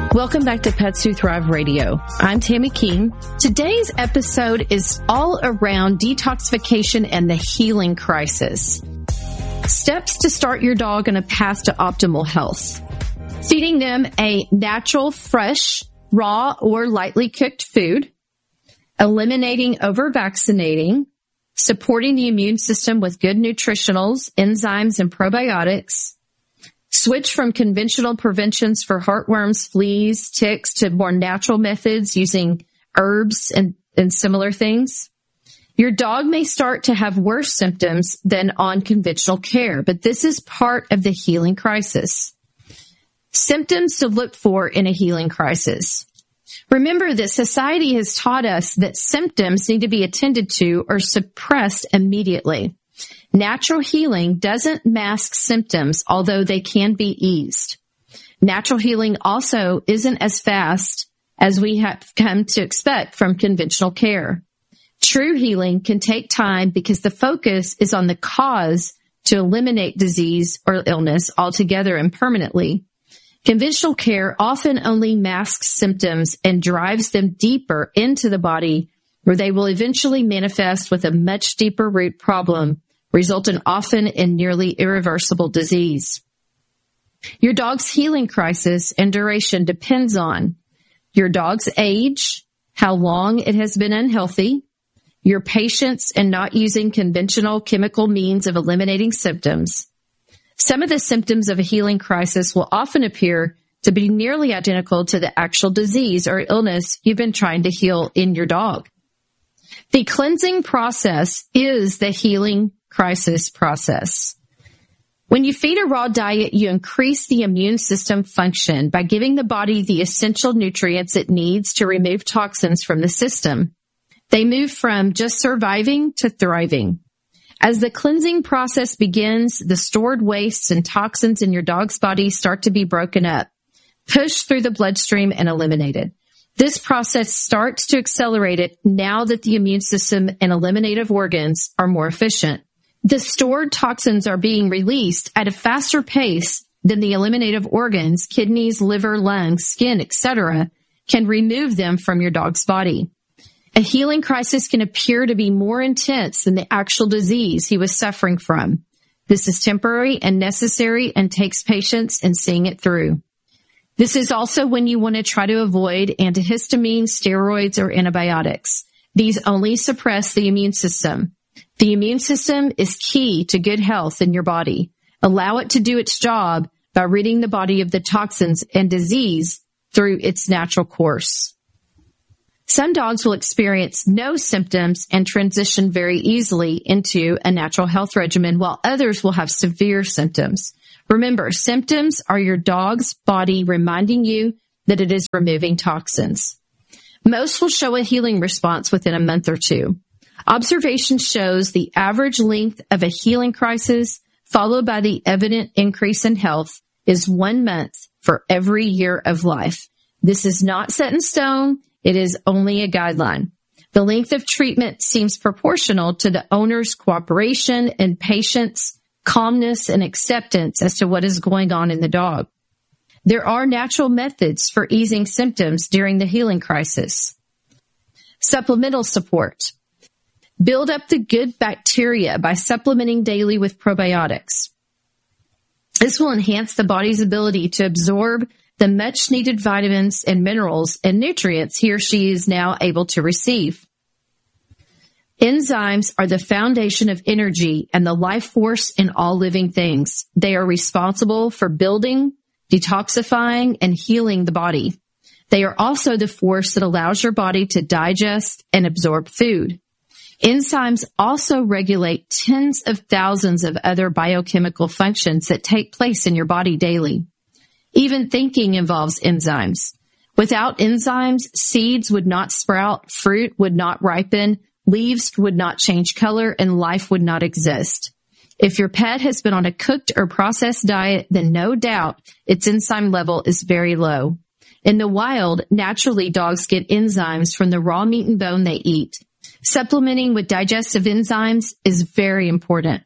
Welcome back to Pets Who Thrive Radio. I'm Tammy King. Today's episode is all around detoxification and the healing crisis. Steps to start your dog on a path to optimal health. Feeding them a natural, fresh, raw, or lightly cooked food. Eliminating over-vaccinating. Supporting the immune system with good nutritionals, enzymes, and probiotics. Switch from conventional preventions for heartworms, fleas, ticks to more natural methods using herbs and similar things. Your dog may start to have worse symptoms than on conventional care, but this is part of the healing crisis. Symptoms to look for in a healing crisis. Remember that society has taught us that symptoms need to be attended to or suppressed immediately. Natural healing doesn't mask symptoms, although they can be eased. Natural healing also isn't as fast as we have come to expect from conventional care. True healing can take time because the focus is on the cause to eliminate disease or illness altogether and permanently. Conventional care often only masks symptoms and drives them deeper into the body, where they will eventually manifest with a much deeper root problem, resulting often in nearly irreversible disease. Your dog's healing crisis and duration depends on your dog's age, how long it has been unhealthy, your patience in not using conventional chemical means of eliminating symptoms. Some of the symptoms of a healing crisis will often appear to be nearly identical to the actual disease or illness you've been trying to heal in your dog. The cleansing process is the healing crisis process. When you feed a raw diet, you increase the immune system function by giving the body the essential nutrients it needs to remove toxins from the system. They move from just surviving to thriving. As the cleansing process begins, the stored wastes and toxins in your dog's body start to be broken up, pushed through the bloodstream, and eliminated. This process starts to accelerate it now that the immune system and eliminative organs are more efficient. The stored toxins are being released at a faster pace than the eliminative organs, kidneys, liver, lungs, skin, etc., can remove them from your dog's body. A healing crisis can appear to be more intense than the actual disease he was suffering from. This is temporary and necessary and takes patience in seeing it through. This is also when you want to try to avoid antihistamines, steroids, or antibiotics. These only suppress the immune system. The immune system is key to good health in your body. Allow it to do its job by ridding the body of the toxins and disease through its natural course. Some dogs will experience no symptoms and transition very easily into a natural health regimen, while others will have severe symptoms. Remember, symptoms are your dog's body reminding you that it is removing toxins. Most will show a healing response within a month or two. Observation shows the average length of a healing crisis, followed by the evident increase in health, is 1 month for every year of life. This is not set in stone. It is only a guideline. The length of treatment seems proportional to the owner's cooperation and patience, calmness, and acceptance as to what is going on in the dog. There are natural methods for easing symptoms during the healing crisis. Supplemental support. Build up the good bacteria by supplementing daily with probiotics. This will enhance the body's ability to absorb the much-needed vitamins and minerals and nutrients he or she is now able to receive. Enzymes are the foundation of energy and the life force in all living things. They are responsible for building, detoxifying, and healing the body. They are also the force that allows your body to digest and absorb food. Enzymes also regulate tens of thousands of other biochemical functions that take place in your body daily. Even thinking involves enzymes. Without enzymes, seeds would not sprout, fruit would not ripen, leaves would not change color, and life would not exist. If your pet has been on a cooked or processed diet, then no doubt its enzyme level is very low. In the wild, naturally dogs get enzymes from the raw meat and bone they eat. Supplementing with digestive enzymes is very important.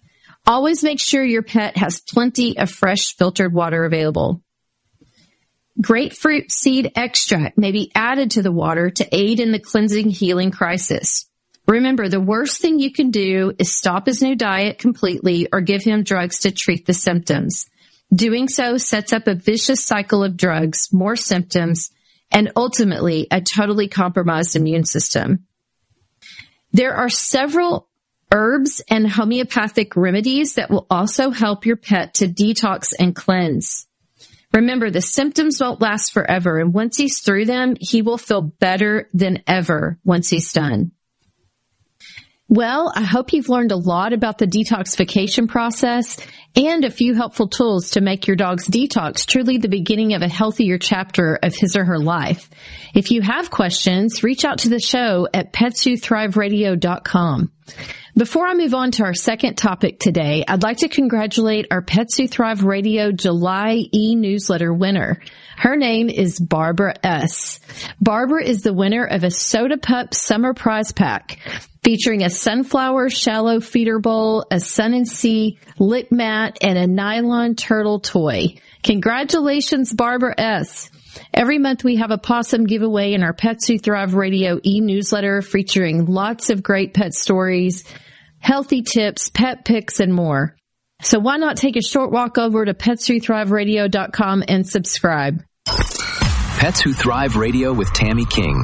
Always make sure your pet has plenty of fresh filtered water available. Grapefruit seed extract may be added to the water to aid in the cleansing healing crisis. Remember, the worst thing you can do is stop his new diet completely or give him drugs to treat the symptoms. Doing so sets up a vicious cycle of drugs, more symptoms, and ultimately a totally compromised immune system. There are several herbs and homeopathic remedies that will also help your pet to detox and cleanse. Remember, the symptoms won't last forever, and once he's through them, he will feel better than ever once he's done. Well, I hope you've learned a lot about the detoxification process and a few helpful tools to make your dog's detox truly the beginning of a healthier chapter of his or her life. If you have questions, reach out to the show at PetsWhoThriveRadio.com. Before I move on to our second topic today, I'd like to congratulate our Pets Who Thrive Radio July e-newsletter winner. Her name is Barbara S. Barbara is the winner of a Soda Pup Summer Prize Pack featuring a sunflower shallow feeder bowl, a Sun and Sea lick mat, and a nylon turtle toy. Congratulations, Barbara S. Every month we have a possum giveaway in our Pets Who Thrive Radio e-newsletter featuring lots of great pet stories, healthy tips, pet pics, and more. So why not take a short walk over to PetsWhoThriveRadio.com and subscribe. Pets Who Thrive Radio with Tammy King.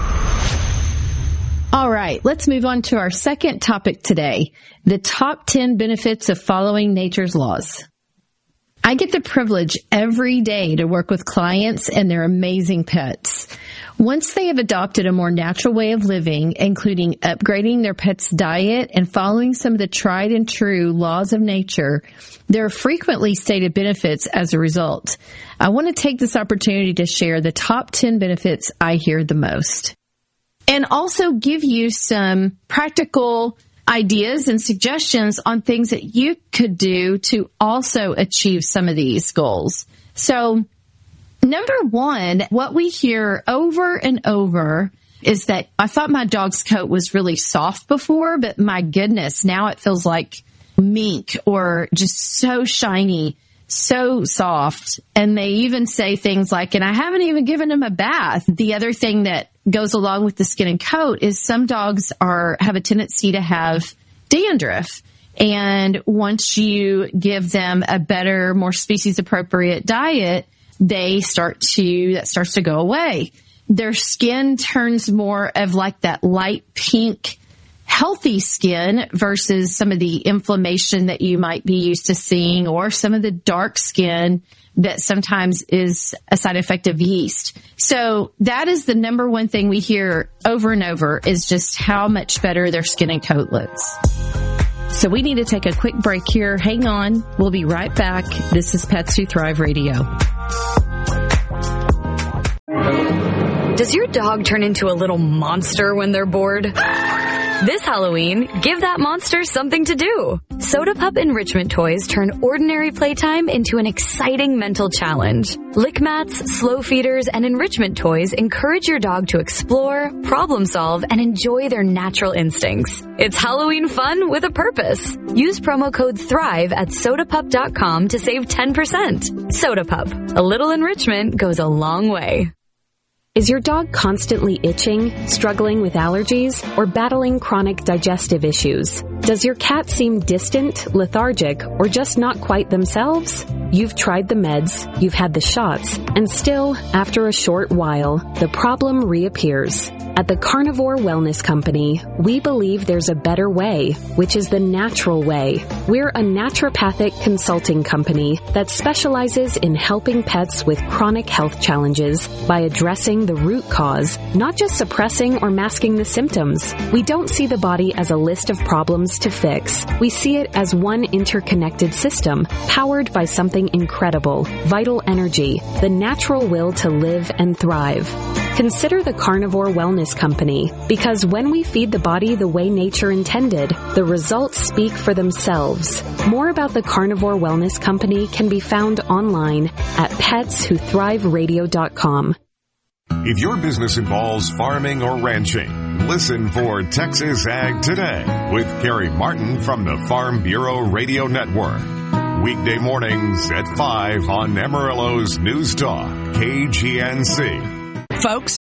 All right, let's move on to our second topic today, the top 10 benefits of following nature's laws. I get the privilege every day to work with clients and their amazing pets. Once they have adopted a more natural way of living, including upgrading their pet's diet and following some of the tried and true laws of nature, there are frequently stated benefits as a result. I want to take this opportunity to share the top 10 benefits I hear the most, and also give you some practical ideas and suggestions on things that you could do to also achieve some of these goals. So, number one, what we hear over and over is that I thought my dog's coat was really soft before, but my goodness, now it feels like mink or just so shiny, so soft. And they even say things like, and I haven't even given him a bath. The other thing that goes along with the skin and coat is some dogs have a tendency to have dandruff. And once you give them a better, more species appropriate diet, that starts to go away. Their skin turns more of like that light pink, healthy skin versus some of the inflammation that you might be used to seeing, or some of the dark skin that sometimes is a side effect of yeast. So that is the number one thing we hear over and over, is just how much better their skin and coat looks. So we need to take a quick break here. Hang on. We'll be right back. This is Pets Who Thrive Radio. Does your dog turn into a little monster when they're bored? This Halloween, give that monster something to do. Soda Pup enrichment toys turn ordinary playtime into an exciting mental challenge. Lick mats, slow feeders, and enrichment toys encourage your dog to explore, problem solve, and enjoy their natural instincts. It's Halloween fun with a purpose. Use promo code THRIVE at sodapup.com to save 10%. Soda Pup, a little enrichment goes a long way. Is your dog constantly itching, struggling with allergies, or battling chronic digestive issues? Does your cat seem distant, lethargic, or just not quite themselves? You've tried the meds, you've had the shots, and still, after a short while, the problem reappears. At the Carnivore Wellness Company, we believe there's a better way, which is the natural way. We're a naturopathic consulting company that specializes in helping pets with chronic health challenges by addressing the root cause, not just suppressing or masking the symptoms. We don't see the body as a list of problems to fix. We see it as one interconnected system, powered by something incredible, vital energy, the natural will to live and thrive. Consider the Carnivore Wellness Company, because when we feed the body the way nature intended, the results speak for themselves. More about the Carnivore Wellness Company can be found online at PetsWhoThriveRadio.com. If your business involves farming or ranching, listen for Texas Ag Today with Carrie Martin from the Farm Bureau Radio Network. Weekday mornings at 5 on Amarillo's News Talk, KGNC. Folks,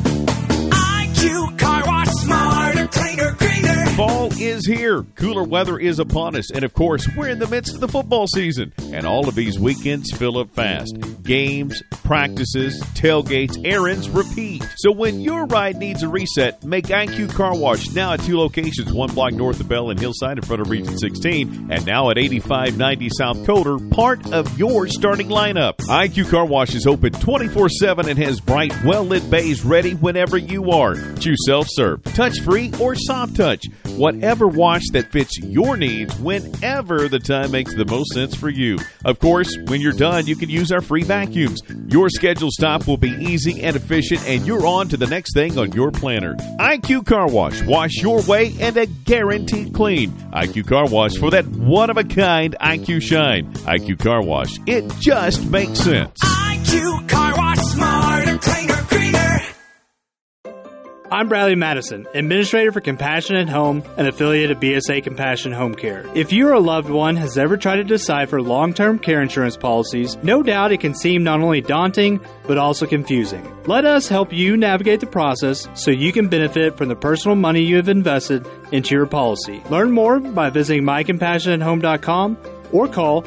IQ Car Wash, smarter, cleaner, greener. Fall is here. Cooler weather is upon us. And, of course, we're in the midst of the football season. And all of these weekends fill up fast. Games, practices, tailgates, errands, repeat. So when your ride needs a reset, make IQ Car Wash now at 2 locations, 1 block north of Bell and Hillside in front of Region 16, and now at 8590 South Coder, part of your starting lineup. IQ Car Wash is open 24/7 and has bright, well-lit bays ready whenever you are. Choose self-serve, touch-free, or soft touch. Whatever wash that fits your needs whenever the time makes the most sense for you. Of course, when you're done, you can use our free vacuums. Your scheduled stop will be easy and efficient, and you're on to the next thing on your planner. IQ Car Wash. Wash your way and a guaranteed clean. IQ Car Wash for that one-of-a-kind IQ shine. IQ Car Wash. It just makes sense. IQ Car Wash, smarter, cleaner, greener. I'm Bradley Madison, Administrator for Compassionate Home, an affiliate of BSA Compassion Home Care. If you or a loved one has ever tried to decipher long-term care insurance policies, no doubt it can seem not only daunting, but also confusing. Let us help you navigate the process so you can benefit from the personal money you have invested into your policy. Learn more by visiting mycompassionatehome.com or call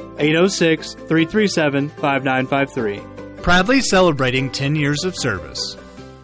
806-337-5953. Proudly celebrating 10 years of service.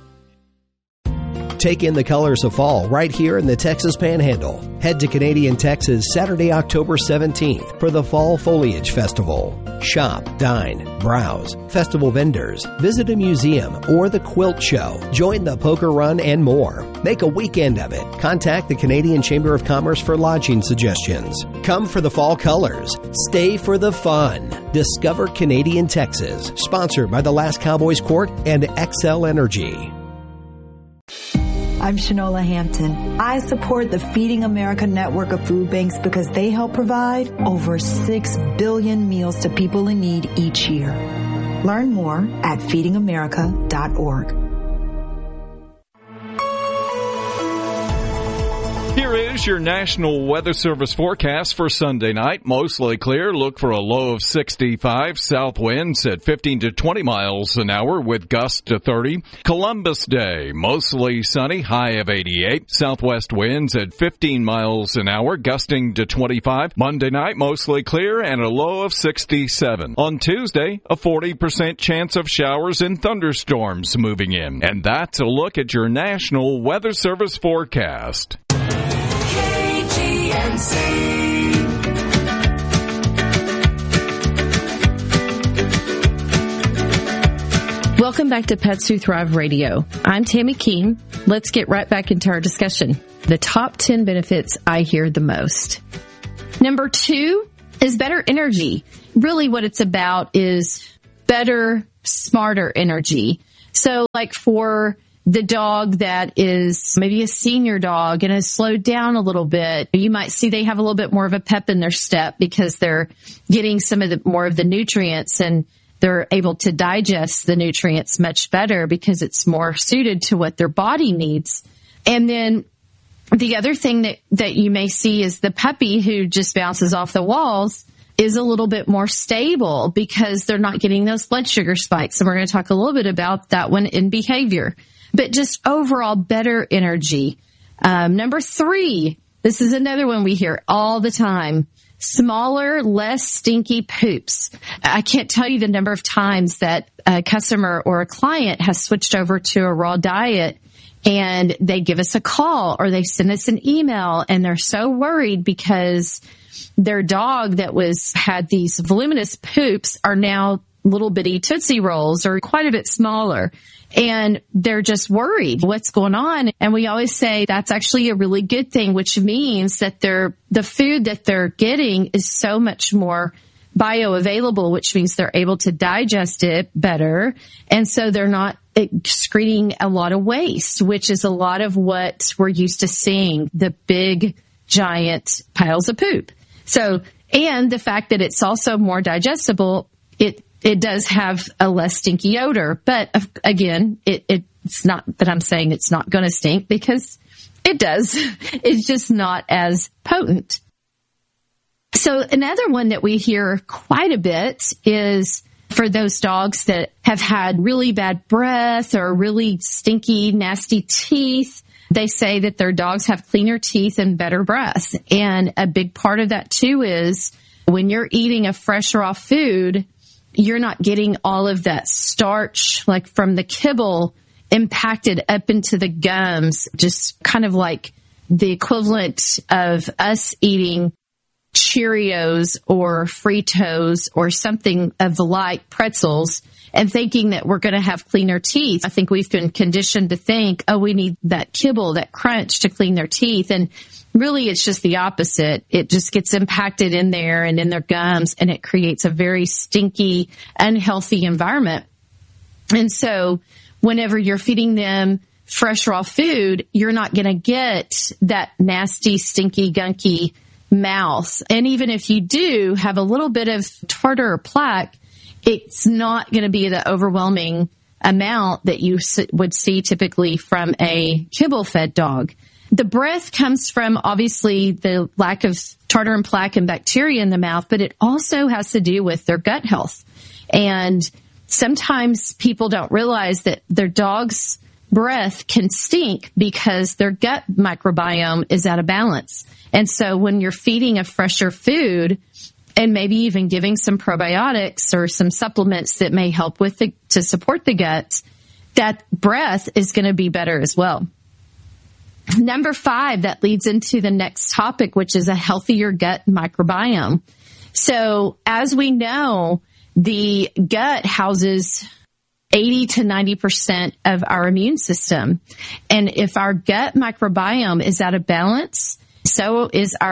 Take in the colors of fall right here in the Texas Panhandle. Head to Canadian Texas Saturday, October 17th for the Fall Foliage Festival. Shop, dine, browse, festival vendors, visit a museum or the quilt show, join the poker run, and more. Make a weekend of it. Contact the Canadian Chamber of Commerce for lodging suggestions. Come for the fall colors. Stay for the fun. Discover Canadian Texas. Sponsored by the Last Cowboys Court and XL Energy. I'm Shanola Hampton. I support the Feeding America network of food banks because they help provide over 6 billion meals to people in need each year. Learn more at feedingamerica.org. Here is your National Weather Service forecast for Sunday night. Mostly clear. Look for a low of 65. South winds at 15 to 20 miles an hour with gusts to 30. Columbus Day, mostly sunny, high of 88. Southwest winds at 15 miles an hour, gusting to 25. Monday night, mostly clear and a low of 67. On Tuesday, a 40% chance of showers and thunderstorms moving in. And that's a look at your National Weather Service forecast. Welcome back to Pets Who Thrive Radio. I'm Tammy Keene. Let's get right back into our discussion. The top 10 benefits I hear the most. Number 2 is better energy. Really what it's about is better, smarter energy. So like for the dog that is maybe a senior dog and has slowed down a little bit, you might see they have a little bit more of a pep in their step because they're getting some of the more of the nutrients, and they're able to digest the nutrients much better because it's more suited to what their body needs. And then the other thing that you may see is the puppy who just bounces off the walls is a little bit more stable because they're not getting those blood sugar spikes. And we're going to talk a little bit about that one in behavior. But just overall better energy. Number 3, this is another one we hear all the time. Smaller, less stinky poops. I can't tell you the number of times that a customer or a client has switched over to a raw diet and they give us a call or they send us an email and they're so worried because their dog that had these voluminous poops are now little bitty Tootsie Rolls or quite a bit smaller. And they're just worried what's going on. And we always say that's actually a really good thing, which means that the food that they're getting is so much more bioavailable, which means they're able to digest it better. And so they're not excreting a lot of waste, which is a lot of what we're used to seeing, the big, giant piles of poop. So, and the fact that it's also more digestible, it does have a less stinky odor. But again, it's not that I'm saying it's not going to stink, because it does. It's just not as potent. So another one that we hear quite a bit is for those dogs that have had really bad breath or really stinky, nasty teeth. They say that their dogs have cleaner teeth and better breath. And a big part of that, too, is when you're eating a fresh, raw food, you're not getting all of that starch, like from the kibble, impacted up into the gums, just kind of like the equivalent of us eating Cheerios or Fritos or something of the like, pretzels, and thinking that we're going to have cleaner teeth. I think we've been conditioned to think, oh, we need that kibble, that crunch to clean their teeth. And really, it's just the opposite. It just gets impacted in there and in their gums, and it creates a very stinky, unhealthy environment. And so whenever you're feeding them fresh, raw food, you're not going to get that nasty, stinky, gunky mouth. And even if you do have a little bit of tartar or plaque, it's not going to be the overwhelming amount that you would see typically from a kibble-fed dog. The breath comes from, obviously, the lack of tartar and plaque and bacteria in the mouth, but it also has to do with their gut health. And sometimes people don't realize that their dog's breath can stink because their gut microbiome is out of balance. And so when you're feeding a fresher food and maybe even giving some probiotics or some supplements that may help with to support the gut, that breath is going to be better as well. Number 5, that leads into the next topic, which is a healthier gut microbiome. So as we know, the gut houses 80 to 90% of our immune system. And if our gut microbiome is out of balance, so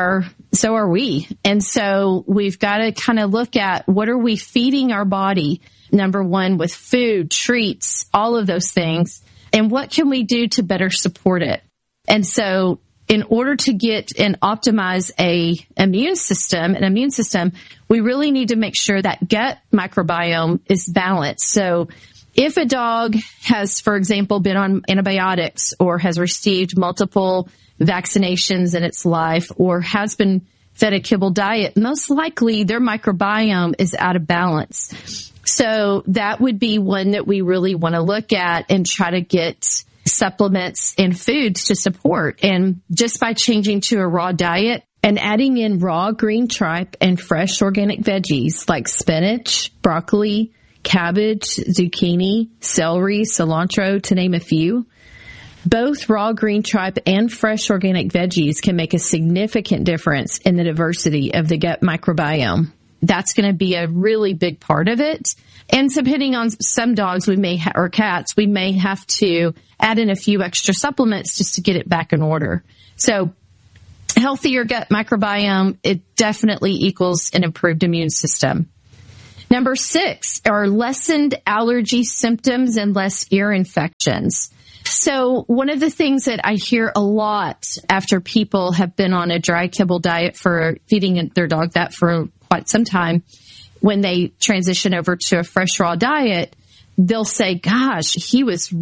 are we. And so we've got to kind of look at what are we feeding our body, number one, with food, treats, all of those things, and what can we do to better support it. And so in order to get and optimize an immune system, we really need to make sure that gut microbiome is balanced. So if a dog has, for example, been on antibiotics or has received multiple vaccinations in its life or has been fed a kibble diet, most likely their microbiome is out of balance. So that would be one that we really want to look at and try to get supplements and foods to support. And just by changing to a raw diet and adding in raw green tripe and fresh organic veggies like spinach, broccoli, cabbage, zucchini, celery, cilantro, to name a few, both raw green tripe and fresh organic veggies can make a significant difference in the diversity of the gut microbiome. That's going to be a really big part of it. And depending on some dogs or cats, we may have to add in a few extra supplements just to get it back in order. So healthier gut microbiome, it definitely equals an improved immune system. Number 6 are lessened allergy symptoms and less ear infections. So one of the things that I hear a lot after people have been on a dry kibble diet for feeding their dog that for quite some time, when they transition over to a fresh raw diet, they'll say, gosh, he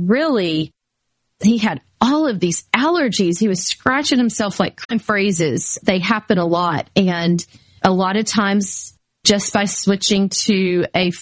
had all of these allergies. He was scratching himself like phrases. They happen a lot. And a lot of times just by switching to a